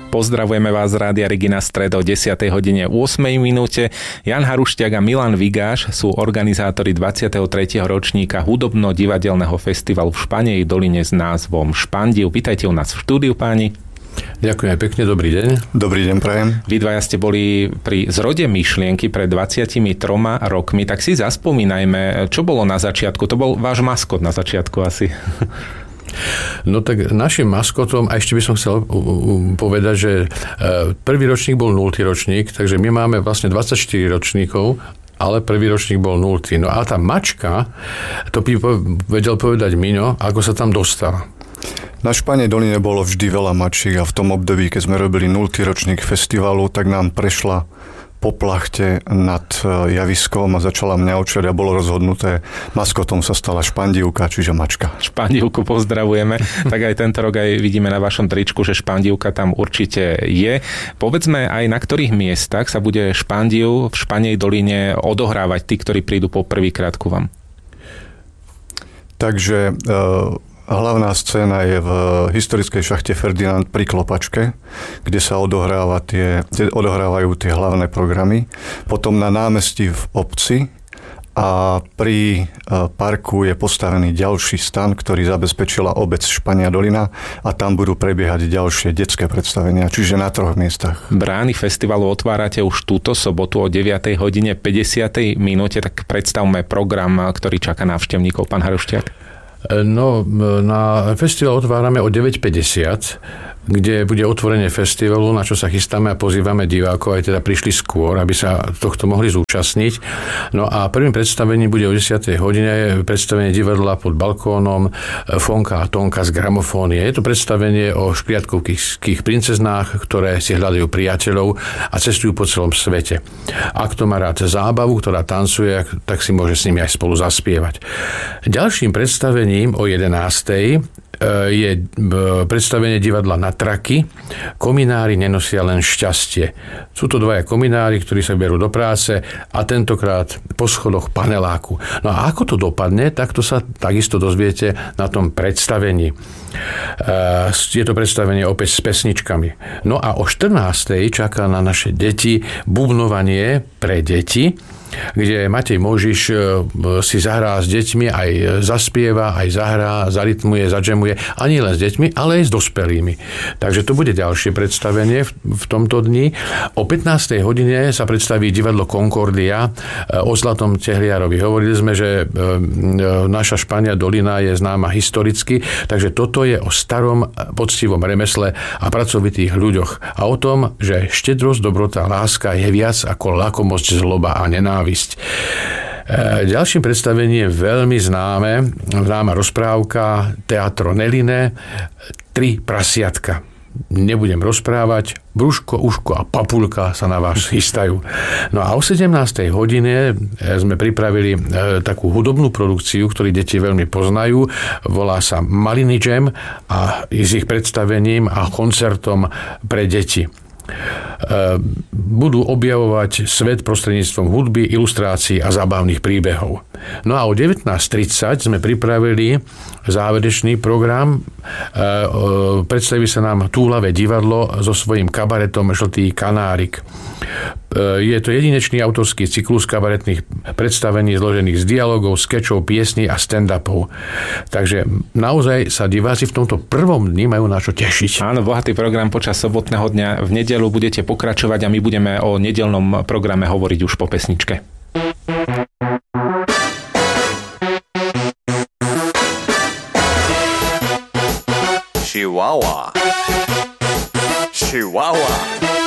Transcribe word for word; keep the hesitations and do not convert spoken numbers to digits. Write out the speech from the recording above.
Pozdravujeme vás z Rádia Regina Stredo o desiatej hodine ôsmej minúte. Jan Harušťák a Milan Vigáš sú organizátori dvadsiateho tretieho ročníka hudobno-divadelného festivalu v Španej doline s názvom Špandiv. Vítajte u nás v štúdiu, páni. Ďakujem pekne, dobrý deň. Dobrý deň, prajem. Vy dvaja ste boli pri zrode myšlienky pred dvadsiatimi troma rokmi, tak si zaspomínajme, čo bolo na začiatku. To bol váš maskot na začiatku asi. No tak našim maskotom, a ešte by som chcel povedať, že prvý ročník bol nultý ročník, takže my máme vlastne dvadsaťštyri ročníkov, ale prvý ročník bol nultý. No a tá mačka, to by vedel povedať Miňo, ako sa tam dostala. Na Španej doline bolo vždy veľa mačiek a v tom období, keď sme robili nultý ročník festivalu, tak nám prešla po plachte nad javiskom a začala mňaučať a bolo rozhodnuté. Maskotom sa stala Špandívka, čiže mačka. Špandívku pozdravujeme. Tak aj tento rok aj vidíme na vašom tričku, že Špandívka tam určite je. Povedzme aj, na ktorých miestach sa bude Špandív v Španej doline odohrávať, tí, ktorí prídu po prvýkrát ku vám. Takže e- hlavná scéna je v historickej šachte Ferdinand pri Klopačke, kde sa odohráva tie, odohrávajú tie hlavné programy. Potom na námestí v obci a pri parku je postavený ďalší stan, ktorý zabezpečila obec Špania dolina a tam budú prebiehať ďalšie detské predstavenia, čiže na troch miestach. Brány festivalu otvárate už túto sobotu o deviatej hodine päťdesiatej minúte, tak predstavme program, ktorý čaká návštevníkov, pán Harušťák. No, na festival otvárame o deväť päťdesiat, kde bude otvorenie festivalu, na čo sa chystáme a pozývame divákov, aj teda prišli skôr, aby sa tohto mohli zúčastniť. No a prvým predstavením bude o desiatej hodine predstavenie divadla pod balkónom Fonka a Tonka z gramofónie. Je to predstavenie o škriatkovských princeznách, ktoré si hľadajú priateľov a cestujú po celom svete. Ak to má rád zábavu, ktorá tancuje, tak si môže s nimi aj spolu zaspievať. Ďalším predstavením o jedenástej je predstavenie divadla Na traky. Kominári nenosia len šťastie. Sú to dvaja kominári, ktorí sa berú do práce a tentokrát po schodoch paneláku. No a ako to dopadne, tak to sa takisto dozviete na tom predstavení. Je to predstavenie opäť s pesničkami. No a o štrnástej čaká na naše deti bubnovanie pre deti, kde Matej Možiš si zahrá s deťmi, aj zaspieva, aj zahrá, zarytmuje, zadžemuje, a nie len s deťmi, ale aj s dospelými. Takže to bude ďalšie predstavenie v tomto dni. O pätnástej hodine sa predstaví divadlo Concordia o Zlatom tehliarovi. Hovorili sme, že naša Špania dolina je známa historicky, takže toto je o starom poctivom remesle a pracovitých ľuďoch. A o tom, že štedrosť, dobrota, láska je viac ako lakomosť, zloba a nenávisť. Ďalším predstavením je veľmi známe, známa rozprávka Teatro Neline Tri prasiatka. Nebudem rozprávať, Brúško, Uško a Papulka sa na vás chystajú. No a o sedemnástej hodine sme pripravili takú hudobnú produkciu, ktorú deti veľmi poznajú. Volá sa Maliny Jam a s ich predstavením a koncertom pre deti. Budú objavovať svet prostredníctvom hudby, ilustrácií a zábavných príbehov. No a o devätnásť tridsať sme pripravili záverečný program. Predstaví sa nám Túlavé divadlo so svojím kabaretom Žltý kanárik. Je to jedinečný autorský cyklus kabaretných predstavení zložených z dialogov, skečov, piesní a stand-upov. Takže naozaj sa diváci v tomto prvom dni majú na čo tešiť. Áno, bohatý program počas sobotného dňa. V nedeľu budete pokračovať a my budeme o nedeľnom programe hovoriť už po pesničke. Chihuahua. Chihuahua.